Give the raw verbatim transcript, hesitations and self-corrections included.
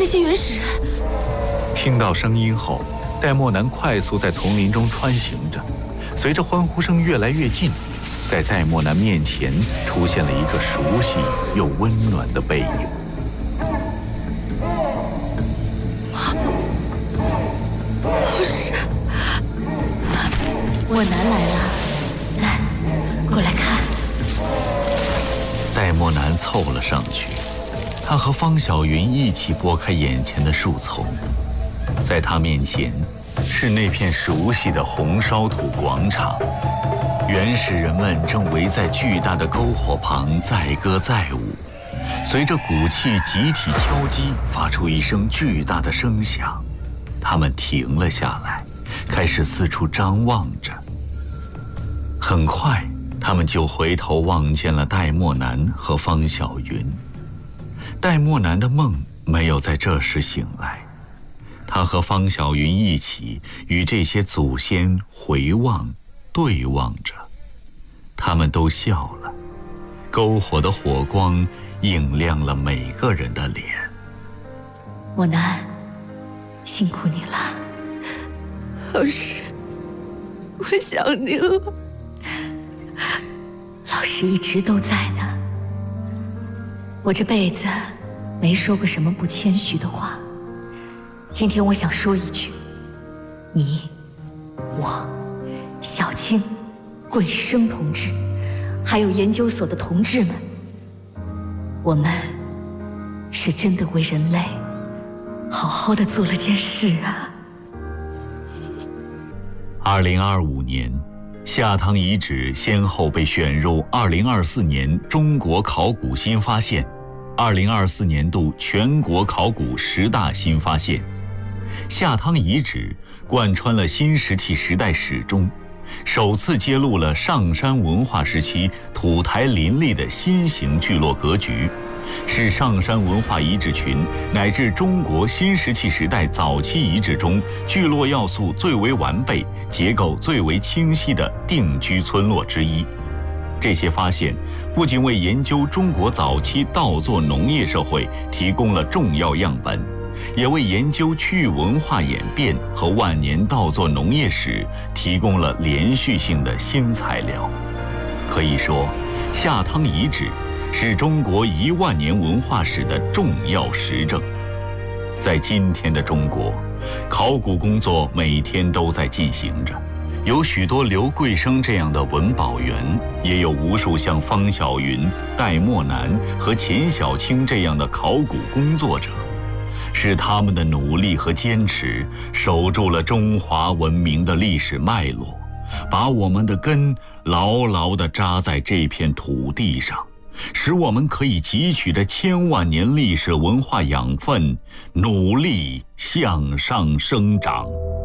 那些原始人。 听到声音后，戴墨南快速在丛林中穿行着，随着欢呼声越来越近，在戴墨南面前出现了一个熟悉又温暖的背影。 老师，我南来了，来，过来看。 戴墨南凑了上去，他和方小云一起拨开眼前的树丛，在他面前是那片熟悉的红烧土广场，原始人们正围在巨大的篝火旁载歌载舞，随着鼓气集体敲击，发出一声巨大的声响。他们停了下来，开始四处张望着。很快，他们就回头望见了戴墨南和方小云。戴墨南的梦没有在这时醒来，他和方小云一起与这些祖先回望、对望着，他们都笑了，篝火的火光映亮了每个人的脸。 墨南，辛苦你了。老师，我想你了。老师一直都在呢。我这辈子没说过什么不谦虚的话，今天我想说一句：你、我、小青、桂生同志，还有研究所的同志们，我们是真的为人类好好的做了件事啊。 二零二五年，下汤遗址先后被选入二零二四年中国考古新发现、二零二四年度全国考古十大新发现。下汤遗址贯穿了新石器时代史中，首次揭露了上山文化时期土台林立的新型聚落格局，是上山文化遗址群乃至中国新石器时代早期遗址中聚落要素最为完备、结构最为清晰的定居村落之一。这些发现不仅为研究中国早期稻作农业社会提供了重要样本，也为研究区域文化演变和万年稻作农业史提供了连续性的新材料。可以说，下汤遗址是中国一万年文化史的重要实证。在今天的中国，考古工作每天都在进行着，有许多刘桂生这样的文保员，也有无数像方小云、戴墨南和钱小青这样的考古工作者。是他们的努力和坚持，守住了中华文明的历史脉络，把我们的根牢牢地扎在这片土地上，使我们可以汲取着千万年历史文化养分，努力向上生长。